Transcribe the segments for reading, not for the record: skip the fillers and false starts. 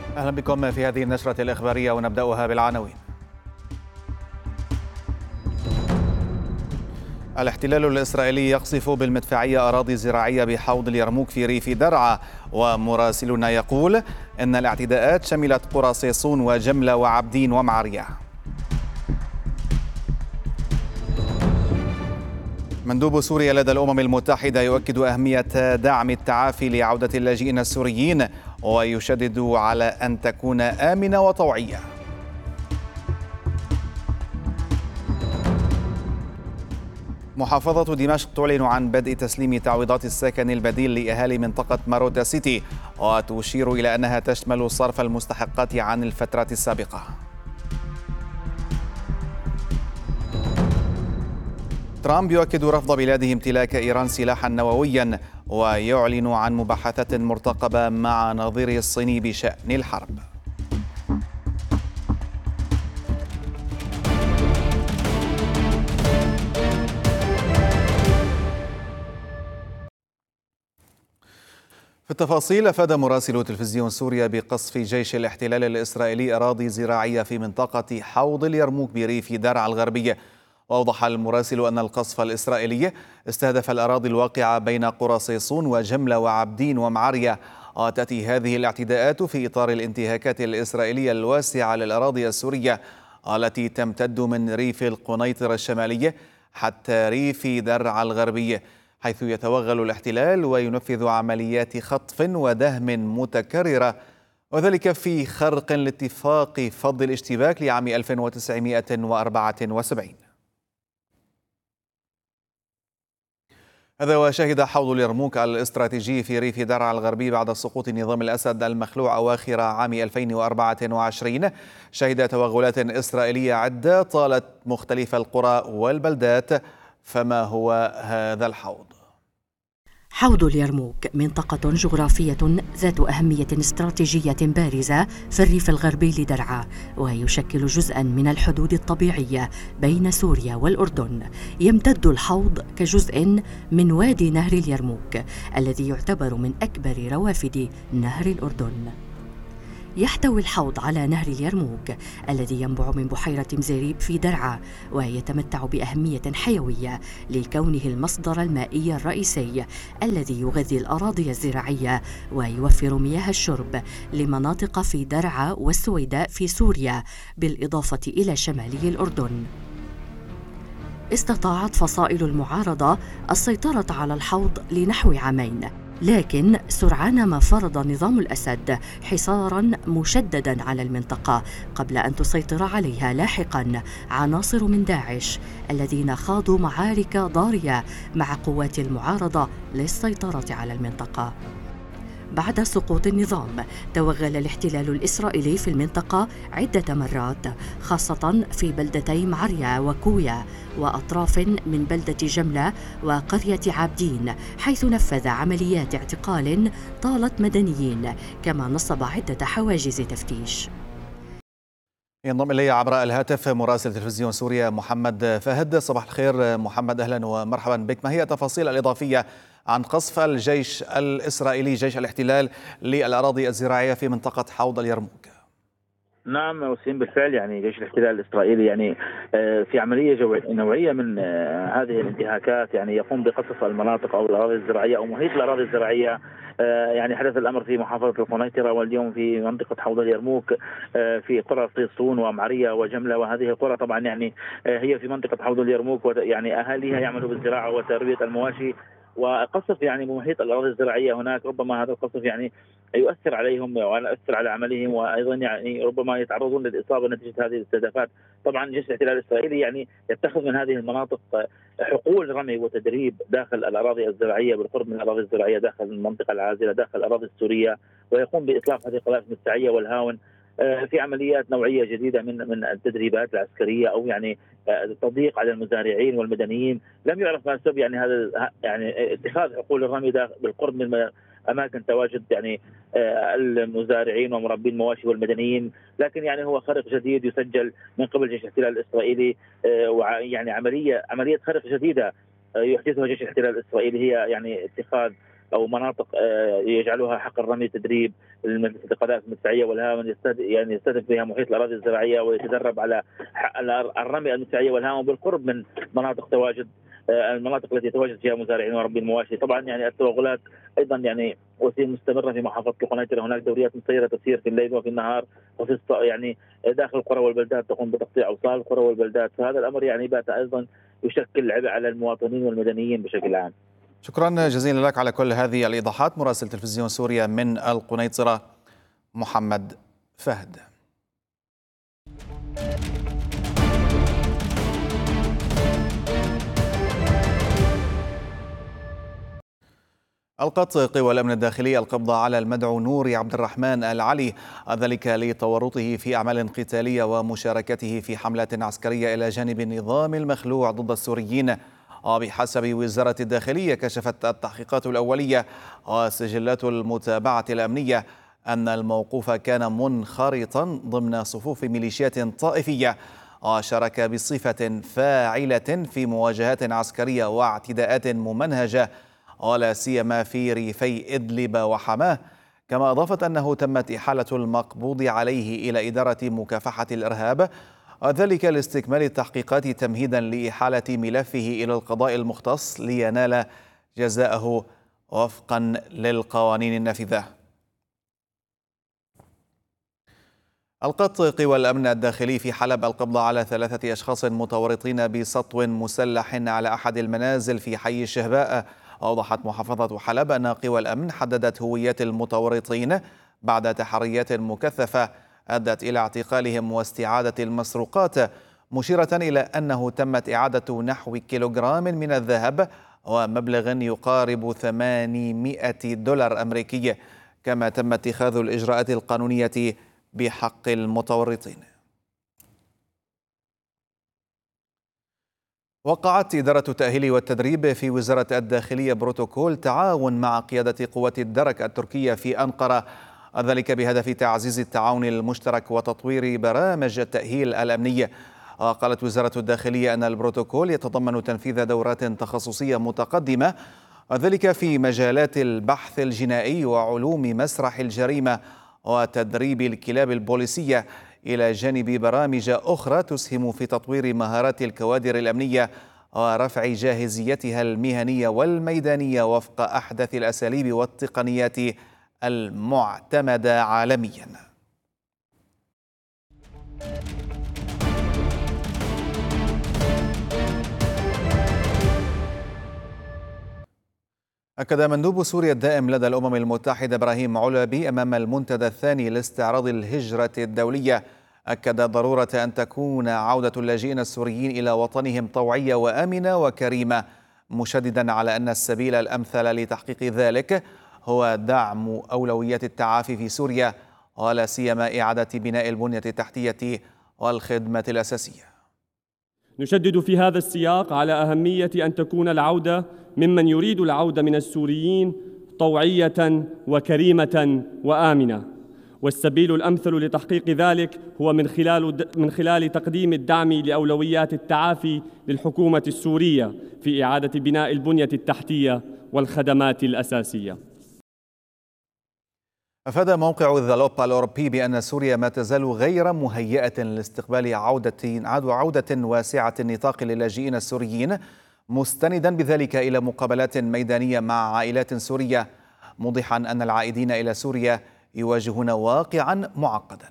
أهلا بكم في هذه النشرة الإخبارية ونبدأها بالعناوين. الاحتلال الإسرائيلي يقصف بالمدفعية أراضي زراعية بحوض اليرموك في ريف درعا، ومراسلنا يقول إن الاعتداءات شملت قرى صيصون وجملة وعبدين ومعرية. مندوب سوريا لدى الأمم المتحدة يؤكد أهمية دعم التعافي لعودة اللاجئين السوريين، ويشدد على أن تكون آمنة وطوعية. محافظة دمشق تعلن عن بدء تسليم تعويضات السكن البديل لأهالي منطقة ماروتا سيتي، وتشير إلى أنها تشمل صرف المستحقات عن الفترات السابقة. ترامب يؤكد رفض بلاده امتلاك إيران سلاحا نوويا، ويعلن عن مباحثات مرتقبة مع نظيره الصيني بشأن الحرب. في التفاصيل، أفاد مراسل تلفزيون سوريا بقصف جيش الاحتلال الإسرائيلي أراضي زراعية في منطقة حوض اليرموك بريف درعا الغربية. وأوضح المراسل أن القصف الإسرائيلي استهدف الأراضي الواقعة بين قرى صيصون وجملة وعبدين ومعرية. وتأتي هذه الاعتداءات في إطار الانتهاكات الإسرائيلية الواسعة للأراضي السورية التي تمتد من ريف القنيطرة الشمالية حتى ريف درعا الغربية، حيث يتوغل الاحتلال وينفذ عمليات خطف ودهم متكررة، وذلك في خرق لاتفاق فض الاشتباك لعام 1974. هذا وشهد حوض اليرموك الاستراتيجي في ريف درعا الغربي بعد سقوط نظام الأسد المخلوع أواخر عام 2024 شهد توغلات إسرائيلية عدة طالت مختلف القرى والبلدات. فما هو هذا الحوض؟ حوض اليرموك منطقة جغرافية ذات أهمية استراتيجية بارزة في الريف الغربي لدرعا، ويشكل جزءاً من الحدود الطبيعية بين سوريا والأردن. يمتد الحوض كجزء من وادي نهر اليرموك الذي يعتبر من أكبر روافد نهر الأردن. يحتوي الحوض على نهر اليرموك الذي ينبع من بحيرة مزيريب في درعا، ويتمتع بأهمية حيوية لكونه المصدر المائي الرئيسي الذي يغذي الأراضي الزراعية ويوفر مياه الشرب لمناطق في درعا والسويداء في سوريا، بالإضافة إلى شمالي الأردن. استطاعت فصائل المعارضة السيطرة على الحوض لنحو عامين، لكن سرعان ما فرض نظام الأسد حصاراً مشدداً على المنطقة قبل أن تسيطر عليها لاحقاً عناصر من داعش الذين خاضوا معارك ضارية مع قوات المعارضة للسيطرة على المنطقة. بعد سقوط النظام توغل الاحتلال الإسرائيلي في المنطقة عدة مرات، خاصة في بلدتي معريا وكويا وأطراف من بلدة جملة وقرية عابدين، حيث نفذ عمليات اعتقال طالت مدنيين، كما نصب عدة حواجز تفتيش. ينضم إلي عبر الهاتف مراسل تلفزيون سوريا محمد فهد. صباح الخير محمد، أهلا ومرحبا بك. ما هي التفاصيل الإضافية عن قصف الجيش الإسرائيلي جيش الاحتلال للأراضي الزراعية في منطقة حوض اليرموك؟ نعم وسيم، بالفعل جيش الاحتلال الإسرائيلي في عملية نوعية من هذه الانتهاكات، يقوم بقصف المناطق أو الأراضي الزراعية أو محيط الأراضي الزراعية. حدث الأمر في محافظة القنيطرة، واليوم في منطقة حوض اليرموك في قرى صيصون ومعرية وجملة. وهذه القرى طبعا هي في منطقة حوض اليرموك، أهاليها يعملوا بالزراعة وتربية المواشي، وقصف بمحيط الأراضي الزراعية هناك. ربما هذا القصف يؤثر عليهم ويؤثر على عملهم، وايضا ربما يتعرضون للاصابه نتيجه هذه الاستهدافات. طبعا جيش الاحتلال الاسرائيلي يتخذ من هذه المناطق حقول رمي وتدريب داخل الاراضي الزراعيه، بالقرب من الاراضي الزراعيه داخل المنطقه العازله داخل الاراضي السوريه، ويقوم باطلاق هذه القذائف المدفعيه والهاون في عمليات نوعيه جديده من التدريبات العسكريه، او التضييق على المزارعين والمدنيين. لم يعرف ما السبب هذا اتخاذ حقول الرمي بالقرب من اماكن تواجد المزارعين ومربين المواشي والمدنيين، لكن هو خرق جديد يسجل من قبل جيش الاحتلال الاسرائيلي. عمليه خرق جديده يحدثها جيش الاحتلال الاسرائيلي، هي اتخاذ او مناطق يجعلوها حق الرمي تدريب القذائف المدفعيه والهاون، يعني يستهدف بها محيط الاراضي الزراعيه ويتدرب على الرمي المدفعيه والهاون بالقرب من مناطق تواجد المناطق التي يتواجد فيها مزارعين وربي المواشي. طبعا يعني التوغلات ايضا يعني وسيله مستمره في محافظه القنيطره، هناك دوريات مسيره تسير في الليل وفي النهار وفي يعني داخل القرى والبلدات تقوم بتقطيع اوصال القرى والبلدات، فهذا الامر يعني بات ايضا يشكل عبء على المواطنين والمدنيين بشكل عام. شكرا جزيلا لك على كل هذه الإيضاحات. مراسل تلفزيون سوريا من القنيطرة محمد فهد. ألقت قوى الأمن الداخلي القبض على المدعو نوري عبد الرحمن العلي، ذلك لتورطه في أعمال قتالية ومشاركته في حملات عسكرية إلى جانب النظام المخلوع ضد السوريين. بحسب وزارة الداخلية، كشفت التحقيقات الأولية وسجلات المتابعة الأمنية أن الموقوف كان منخرطا ضمن صفوف ميليشيات طائفية وشارك بصفة فاعلة في مواجهات عسكرية واعتداءات ممنهجة ولا سيما في ريفي إدلب وحماه. كما أضافت أنه تمت إحالة المقبوض عليه إلى إدارة مكافحة الإرهاب، وذلك لاستكمال التحقيقات تمهيدا لإحالة ملفه إلى القضاء المختص لينال جزاءه وفقا للقوانين النافذة. ألقت قوى الأمن الداخلي في حلب القبض على 3 أشخاص متورطين بسطو مسلح على أحد المنازل في حي الشهباء. أوضحت محافظة حلب أن قوى الأمن حددت هويات المتورطين بعد تحريات مكثفة أدت إلى اعتقالهم واستعادة المسروقات، مشيرة إلى أنه تمت إعادة نحو كيلوغرام من الذهب ومبلغ يقارب $800 أمريكي، كما تم اتخاذ الإجراءات القانونية بحق المتورطين. وقعت إدارة التأهيل والتدريب في وزارة الداخلية بروتوكول تعاون مع قيادة قوات الدرك التركية في أنقرة، ذلك بهدف تعزيز التعاون المشترك وتطوير برامج التأهيل الأمنية. قالت وزارة الداخلية أن البروتوكول يتضمن تنفيذ دورات تخصصية متقدمة، ذلك في مجالات البحث الجنائي وعلوم مسرح الجريمة وتدريب الكلاب البوليسية، إلى جانب برامج أخرى تسهم في تطوير مهارات الكوادر الأمنية ورفع جاهزيتها المهنية والميدانية وفق أحدث الأساليب والتقنيات المعتمدة عالميا. أكد مندوب سوريا الدائم لدى الأمم المتحدة إبراهيم علبي أمام المنتدى الثاني لاستعراض الهجرة الدولية، أكد ضرورة أن تكون عودة اللاجئين السوريين إلى وطنهم طوعية وآمنة وكريمة، مشددا على أن السبيل الأمثل لتحقيق ذلك هو دعم أولويات التعافي في سوريا ولا سيما إعادة بناء البنية التحتية والخدمة الأساسية. نشدد في هذا السياق على أهمية أن تكون العودة ممن يريد العودة من السوريين طوعية وكريمة وآمنة، والسبيل الأمثل لتحقيق ذلك هو من خلال تقديم الدعم لأولويات التعافي للحكومة السورية في إعادة بناء البنية التحتية والخدمات الأساسية. أفاد موقع ذالوبا الأوروبي بأن سوريا ما تزال غير مهيئة لاستقبال عودة واسعة النطاق للاجئين السوريين، مستندا بذلك إلى مقابلات ميدانية مع عائلات سورية، موضحا أن العائدين إلى سوريا يواجهون واقعا معقدا.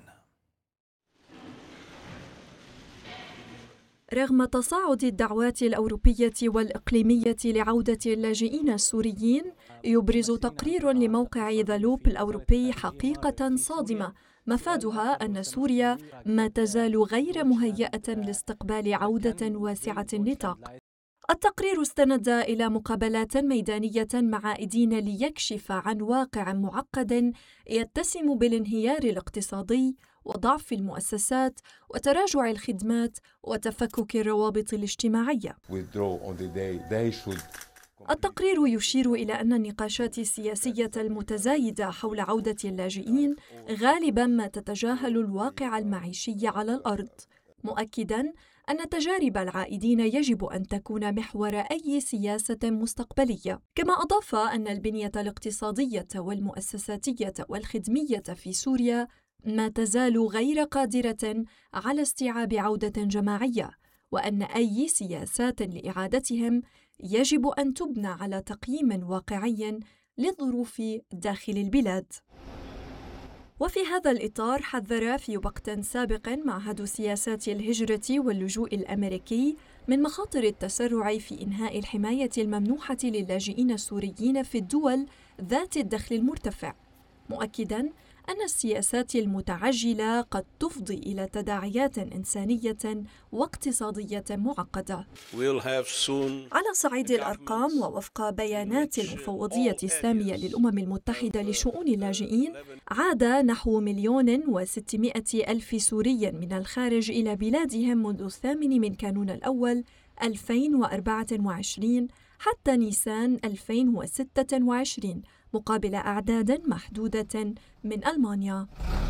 رغم تصاعد الدعوات الأوروبية والإقليمية لعودة اللاجئين السوريين، يبرز تقرير لموقع ذالوب الأوروبي حقيقة صادمة مفادها أن سوريا ما تزال غير مهيئة لاستقبال عودة واسعة النطاق. التقرير استند إلى مقابلات ميدانية مع عائدين ليكشف عن واقع معقد يتسم بالانهيار الاقتصادي وضعف المؤسسات وتراجع الخدمات وتفكك الروابط الاجتماعية. التقرير يشير إلى أن النقاشات السياسية المتزايدة حول عودة اللاجئين غالباً ما تتجاهل الواقع المعيشي على الأرض، مؤكداً أن تجارب العائدين يجب أن تكون محور أي سياسة مستقبلية. كما أضاف أن البنية الاقتصادية والمؤسساتية والخدمية في سوريا ما تزال غير قادرة على استيعاب عودة جماعية، وأن أي سياسات لإعادتهم يجب أن تبنى على تقييم واقعي للظروف داخل البلاد. وفي هذا الإطار حذر في وقت سابق معهد سياسات الهجرة واللجوء الأمريكي من مخاطر التسرع في إنهاء الحماية الممنوحة للاجئين السوريين في الدول ذات الدخل المرتفع، مؤكداً أن السياسات المتعجلة قد تفضي إلى تداعيات إنسانية واقتصادية معقدة. على صعيد الأرقام، ووفق بيانات المفوضية السامية للأمم المتحدة لشؤون اللاجئين، عاد نحو 1,600,000 سوري من الخارج إلى بلادهم منذ 8 من كانون الأول 2024 حتى نيسان 2026، مقابل أعداد محدودة من ألمانيا.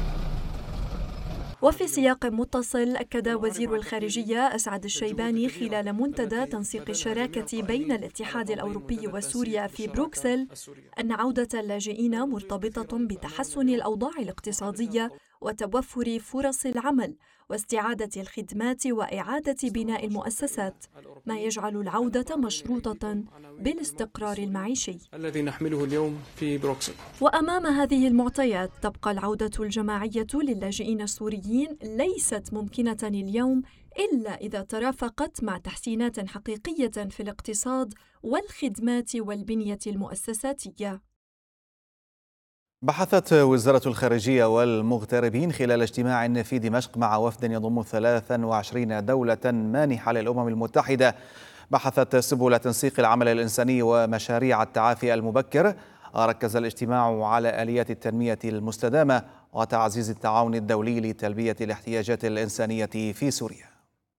وفي سياق متصل، أكد وزير الخارجية أسعد الشيباني خلال منتدى تنسيق الشراكة بين الاتحاد الأوروبي وسوريا في بروكسل أن عودة اللاجئين مرتبطة بتحسن الأوضاع الاقتصادية وتوفر فرص العمل واستعادة الخدمات وإعادة بناء المؤسسات، ما يجعل العودة مشروطة بالاستقرار المعيشي الذي نحمله اليوم في بروكسل. وأمام هذه المعطيات، تبقى العودة الجماعية للاجئين السوريين ليست ممكنة اليوم إلا إذا ترافقت مع تحسينات حقيقية في الاقتصاد والخدمات والبنية المؤسساتية. بحثت وزارة الخارجية والمغتربين خلال اجتماع في دمشق مع وفد يضم 23 دولة مانحة للأمم المتحدة، بحثت سبل تنسيق العمل الإنساني ومشاريع التعافي المبكر. ركز الاجتماع على آليات التنمية المستدامة وتعزيز التعاون الدولي لتلبية الاحتياجات الإنسانية في سوريا.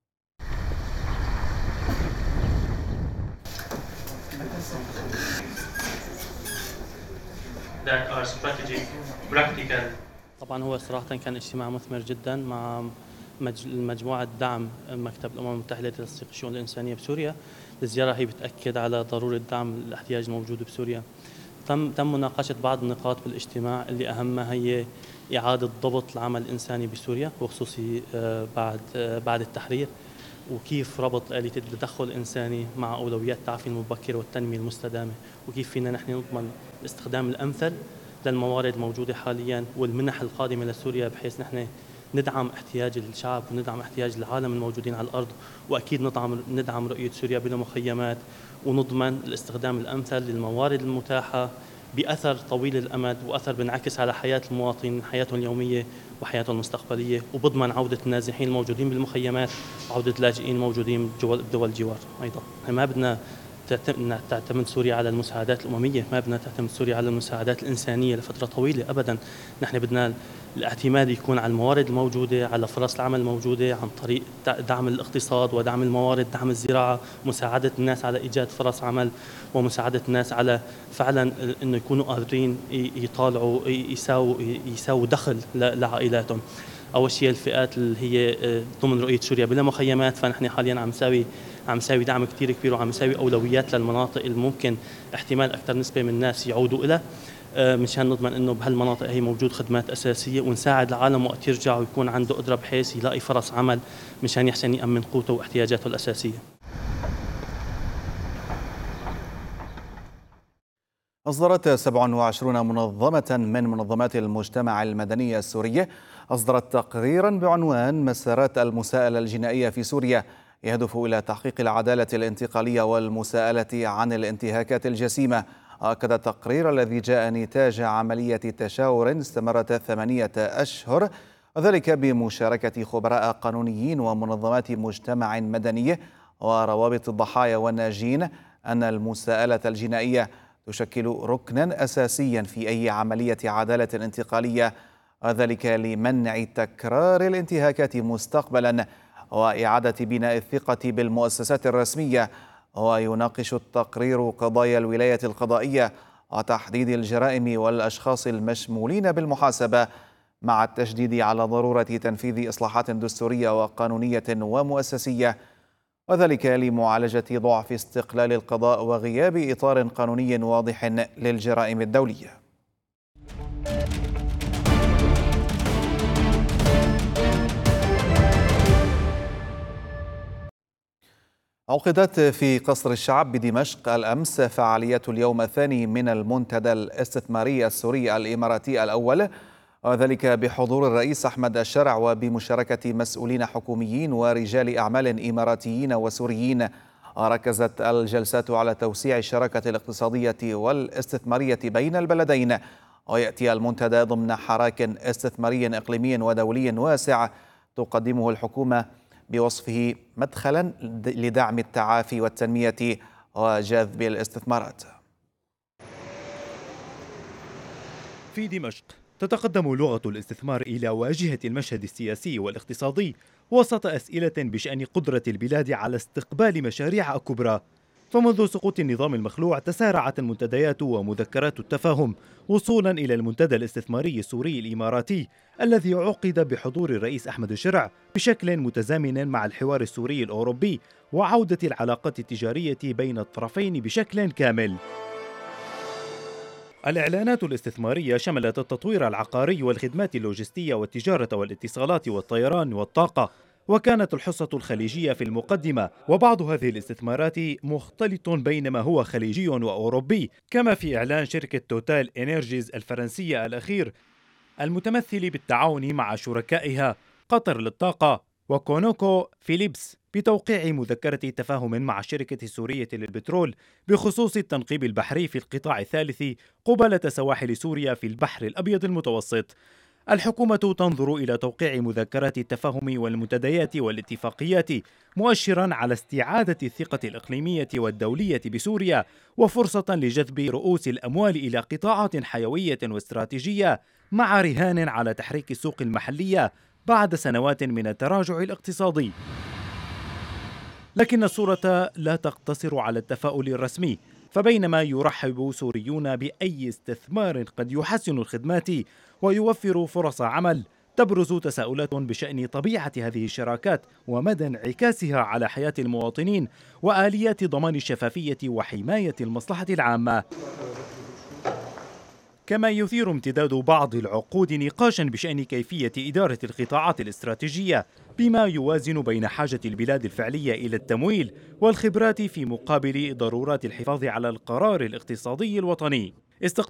طبعا هو صراحة كان اجتماع مثمر جدا مع مجموعة دعم مكتب الأمم المتحدة لتنسيق الشؤون الإنسانية بسوريا. الزيارة هي بتأكد على ضرورة دعم الاحتياج الموجود بسوريا. تم مناقشة بعض النقاط بالاجتماع اللي أهمها هي إعادة ضبط العمل الإنساني بسوريا، وخصوصي بعد التحرير، وكيف ربط آلية التدخل الإنساني مع أولويات التعافي المبكر والتنمية المستدامة، وكيف فينا نحن نضمن الاستخدام الأمثل للموارد الموجودة حاليا والمنح القادمة لسوريا، بحيث نحن ندعم احتياج الشعب وندعم احتياج العالم الموجودين على الأرض، وأكيد ندعم رؤية سوريا بلا مخيمات، ونضمن الاستخدام الأمثل للموارد المتاحة بأثر طويل الأمد وأثر بنعكس على حياة المواطنين، حياتهم اليومية وحياتهم المستقبلية، وبضمن عودة النازحين الموجودين بالمخيمات وعودة اللاجئين الموجودين بدول الجوار. أيضا ما بدنا تعتمد سوريا على المساعدات الأممية، ما بدنا تعتمد سوريا على المساعدات الإنسانية لفترة طويلة أبدا. نحن بدنا الاعتماد يكون على الموارد الموجودة، على فرص العمل الموجودة، عن طريق دعم الاقتصاد ودعم الموارد، دعم الزراعة، مساعدة الناس على إيجاد فرص عمل، ومساعدة الناس على فعلا إنه يكونوا قادرين يطالعوا يساووا دخل لعائلاتهم. أول شيء الفئات اللي هي ضمن رؤية سوريا بلا مخيمات، فنحن حاليا عم نساوي دعم كتير كبير، وعم نساوي أولويات للمناطق اللي ممكن احتمال أكثر نسبة من الناس يعودوا إلى، مشان نضمن إنه بهالمناطق هي موجود خدمات أساسية، ونساعد العالم وقت يرجع ويكون عنده قدرة بحيث يلاقي فرص عمل مشان يحسن يأمن قوته واحتياجاته الأساسية. أصدرت 27 منظمة من منظمات المجتمع المدني السوري أصدرت تقريرا بعنوان مسارات المساءلة الجنائية في سوريا، يهدف إلى تحقيق العدالة الانتقالية والمساءلة عن الانتهاكات الجسيمة. أكد التقرير الذي جاء نتاج عملية تشاور استمرت 8 أشهر، وذلك بمشاركة خبراء قانونيين ومنظمات مجتمع مدني وروابط الضحايا والناجين، أن المساءلة الجنائية تشكل ركنا أساسيا في أي عملية عدالة انتقالية، وذلك لمنع تكرار الانتهاكات مستقبلا وإعادة بناء الثقة بالمؤسسات الرسمية. ويناقش التقرير قضايا الولاية القضائية وتحديد الجرائم والأشخاص المشمولين بالمحاسبة، مع التشديد على ضرورة تنفيذ إصلاحات دستورية وقانونية ومؤسسية، وذلك لمعالجة ضعف استقلال القضاء وغياب إطار قانوني واضح للجرائم الدولية. عقدت في قصر الشعب بدمشق الأمس فعالية اليوم الثاني من المنتدى الاستثماري السوري الإماراتي الأول، وذلك بحضور الرئيس أحمد الشرع وبمشاركة مسؤولين حكوميين ورجال أعمال إماراتيين وسوريين. ركزت الجلسات على توسيع الشراكة الاقتصادية والاستثمارية بين البلدين، ويأتي المنتدى ضمن حراك استثماري إقليمي ودولي واسع تقدمه الحكومة بوصفه مدخلا لدعم التعافي والتنمية وجذب الاستثمارات. في دمشق تتقدم لغة الاستثمار إلى واجهة المشهد السياسي والاقتصادي وسط أسئلة بشأن قدرة البلاد على استقبال مشاريع كبرى. فمنذ سقوط النظام المخلوع تسارعت المنتديات ومذكرات التفاهم وصولا إلى المنتدى الاستثماري السوري الإماراتي الذي عقد بحضور الرئيس أحمد الشرع بشكل متزامن مع الحوار السوري الأوروبي وعودة العلاقات التجارية بين الطرفين بشكل كامل. الإعلانات الاستثمارية شملت التطوير العقاري والخدمات اللوجستية والتجارة والاتصالات والطيران والطاقة، وكانت الحصة الخليجية في المقدمة، وبعض هذه الاستثمارات مختلط بين ما هو خليجي وأوروبي، كما في إعلان شركة توتال إنرجيز الفرنسية الأخير المتمثل بالتعاون مع شركائها قطر للطاقة وكونوكو فيليبس بتوقيع مذكرة تفاهم مع الشركة السورية للبترول بخصوص التنقيب البحري في القطاع الثالث قبالة سواحل سوريا في البحر الأبيض المتوسط. الحكومة تنظر إلى توقيع مذكرات التفاهم والمنتديات والاتفاقيات مؤشرا على استعادة الثقة الإقليمية والدولية بسوريا وفرصة لجذب رؤوس الأموال إلى قطاعات حيوية واستراتيجية مع رهان على تحريك السوق المحلية بعد سنوات من التراجع الاقتصادي. لكن الصورة لا تقتصر على التفاؤل الرسمي، فبينما يرحب سوريون بأي استثمار قد يحسن الخدمات ويوفر فرص عمل، تبرز تساؤلات بشأن طبيعة هذه الشراكات ومدى انعكاسها على حياة المواطنين وآليات ضمان الشفافية وحماية المصلحة العامة. كما يثير امتداد بعض العقود نقاشا بشأن كيفية إدارة القطاعات الاستراتيجية بما يوازن بين حاجة البلاد الفعلية إلى التمويل والخبرات في مقابل ضرورات الحفاظ على القرار الاقتصادي الوطني.